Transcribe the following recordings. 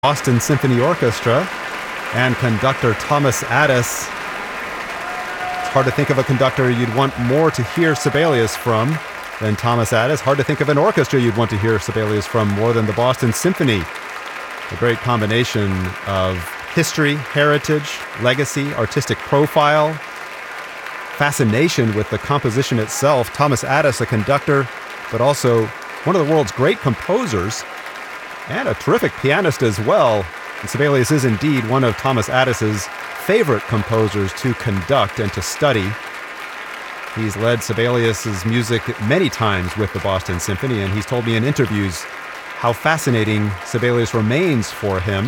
Boston Symphony Orchestra and conductor Thomas Addis. It's hard to think of a conductor you'd want more to hear Sibelius from than Thomas Addis. Hard to think of an orchestra you'd want to hear Sibelius from more than the Boston Symphony. A great combination of history, heritage, legacy, artistic profile, fascination with the composition itself. Thomas Addis, a conductor, but also one of the world's great composers, and a terrific pianist as well. And Sibelius is indeed one of Thomas Addis's favorite composers to conduct and to study. He's led Sibelius's music many times with the Boston Symphony, and he's told me in interviews how fascinating Sibelius remains for him.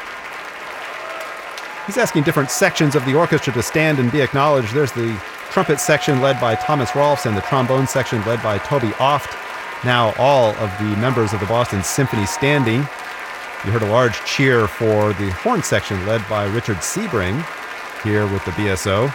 He's asking different sections of the orchestra to stand and be acknowledged. There's the trumpet section led by Thomas Rolfs and the trombone section led by Toby Oft. Now all of the members of the Boston Symphony standing. You heard a large cheer for the horn section led by Richard Sebring here with the BSO.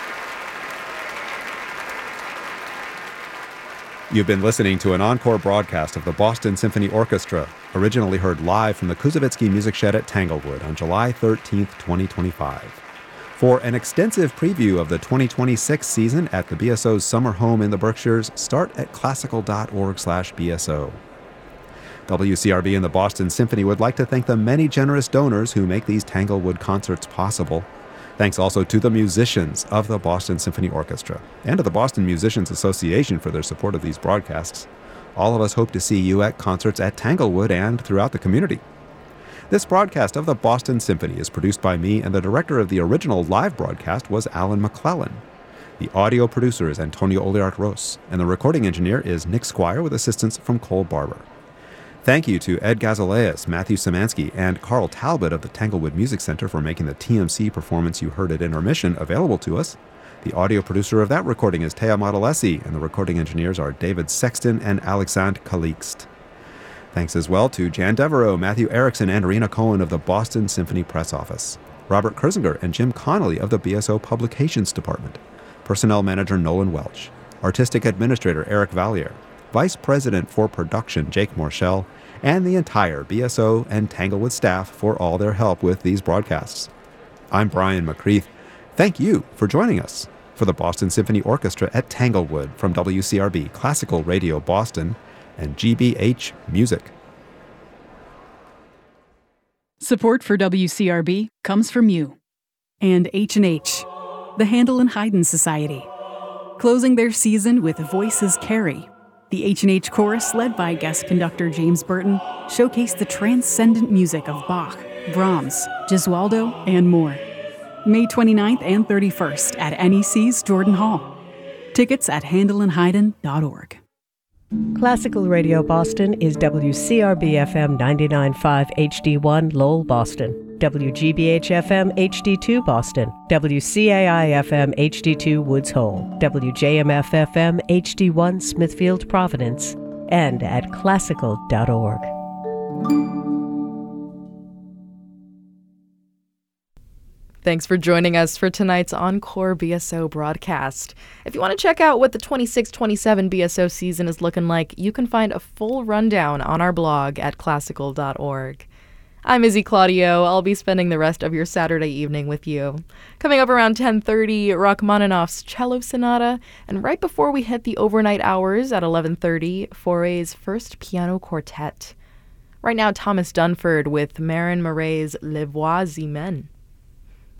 You've been listening to an encore broadcast of the Boston Symphony Orchestra, originally heard live from the Kuzovitsky Music Shed at Tanglewood on July 13th, 2025. For an extensive preview of the 2026 season at the BSO's summer home in the Berkshires, start at classical.org/BSO. WCRB and the Boston Symphony would like to thank the many generous donors who make these Tanglewood concerts possible. Thanks also to the musicians of the Boston Symphony Orchestra and to the Boston Musicians Association for their support of these broadcasts. All of us hope to see you at concerts at Tanglewood and throughout the community. This broadcast of the Boston Symphony is produced by me, and the director of the original live broadcast was Alan McClellan. The audio producer is Antonio Oliart-Ros, and the recording engineer is Nick Squire with assistance from Cole Barber. Thank you to Ed Gazaleas, Matthew Szymanski, and Carl Talbot of the Tanglewood Music Center for making the TMC performance you heard at intermission available to us. The audio producer of that recording is Thea Modalesi, and the recording engineers are David Sexton and Alexandre Calixte. Thanks as well to Jan Devereaux, Matthew Erickson, and Rena Cohen of the Boston Symphony Press Office, Robert Kurzinger and Jim Connolly of the BSO Publications Department, Personnel Manager Nolan Welch, Artistic Administrator Eric Valliere, Vice President for Production Jake Morshell, and the entire BSO and Tanglewood staff for all their help with these broadcasts. I'm Brian McCreath. Thank you for joining us for the Boston Symphony Orchestra at Tanglewood from WCRB Classical Radio Boston and GBH Music. Support for WCRB comes from you and H&H, the Handel and Haydn Society. Closing their season with Voices Carry, the H&H Chorus, led by guest conductor James Burton, showcased the transcendent music of Bach, Brahms, Gesualdo, and more. May 29th and 31st at NEC's Jordan Hall. Tickets at handelandhaydn.org. Classical Radio Boston is WCRB-FM 99.5 HD1 Lowell, Boston, WGBH-FM HD2 Boston, WCAI-FM HD2 Woods Hole, WJMF-FM HD1 Smithfield, Providence, and at classical.org. Thanks for joining us for tonight's Encore BSO broadcast. If you want to check out what the 26-27 BSO season is looking like, you can find a full rundown on our blog at classical.org. I'm Izzy Claudio. I'll be spending the rest of your Saturday evening with you. Coming up around 10:30, Rachmaninoff's Cello Sonata, and right before we hit the overnight hours at 11:30, Fauré's First Piano Quartet. Right now, Thomas Dunford with Marin Murray's Les Voix Humaines.